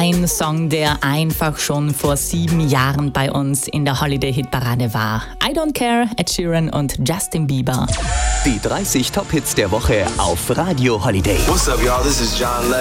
Ein Song, der einfach schon vor 7 Jahren bei uns in der Holiday-Hitparade war. I Don't Care, Ed Sheeran und Justin Bieber. Die 30 Top-Hits der Woche auf Radio Holiday. What's up, y'all? This is John Legend.